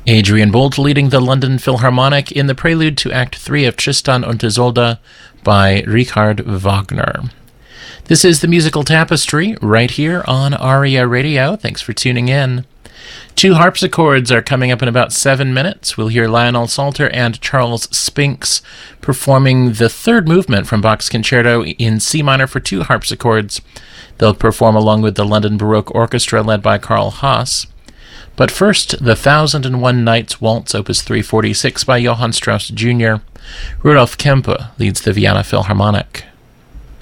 Adrian Bolt leading the London Philharmonic in the prelude to Act 3 of Tristan und Isolde by Richard Wagner. This is the Musical Tapestry right here on ARIA Radio. Thanks for tuning in. 2 harpsichords are coming up in about 7 minutes. We'll hear Lionel Salter and Charles Spinks performing the third movement from Bach's Concerto in C minor for 2 harpsichords. They'll perform along with the London Baroque Orchestra led by Karl Haas. But first, the 1001 Nights Waltz, Opus 346 by Johann Strauss Jr. Rudolf Kempe leads the Vienna Philharmonic.